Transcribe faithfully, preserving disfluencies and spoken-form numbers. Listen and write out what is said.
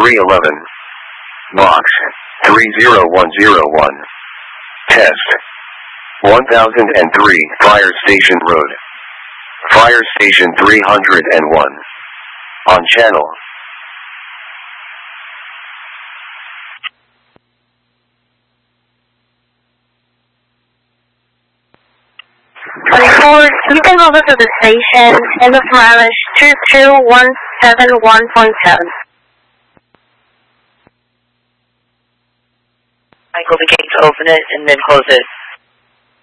three eleven. Box three zero one zero one. Test. one thousand three, Fire Station Road. Fire Station three hundred one. On channel. twenty-four, you can over to the station, end of mileage two two one seven one point seven. Michael, the gate to open it and then close it.